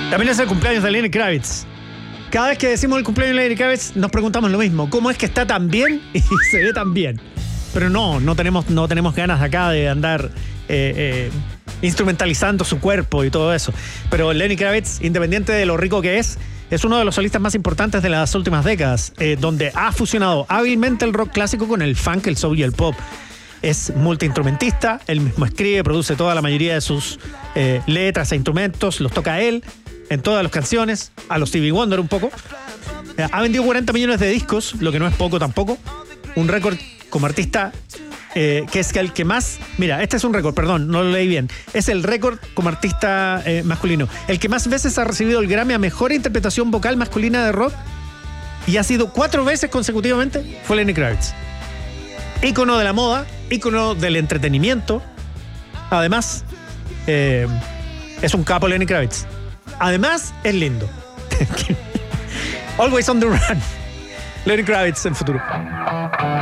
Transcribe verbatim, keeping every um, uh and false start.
También es el cumpleaños de Lenny Kravitz. Cada vez que decimos el cumpleaños de Lenny Kravitz nos preguntamos lo mismo. ¿Cómo es que está tan bien y se ve tan bien? Pero no, no tenemos, no tenemos ganas acá de andar eh, eh, instrumentalizando su cuerpo y todo eso. Pero Lenny Kravitz, independiente de lo rico que es, es uno de los solistas más importantes de las últimas décadas, eh, donde ha fusionado hábilmente el rock clásico con el funk, el soul y el pop. Es multiinstrumentista, él mismo escribe, produce toda la mayoría de sus eh, letras e instrumentos, los toca él en todas las canciones, a los Stevie Wonder un poco. Eh, ha vendido cuarenta millones de discos, lo que no es poco tampoco. Un récord como artista eh, que es el que más... Mira, este es un récord, perdón, no lo leí bien. Es el récord como artista eh, masculino. El que más veces ha recibido el Grammy a Mejor Interpretación Vocal Masculina de Rock y ha sido cuatro veces consecutivamente, fue Lenny Kravitz. Ícono de la moda, ícono del entretenimiento. Además, eh, es un capo Lenny Kravitz. Además, es lindo. Always on the run. Lenny Kravitz en futuro.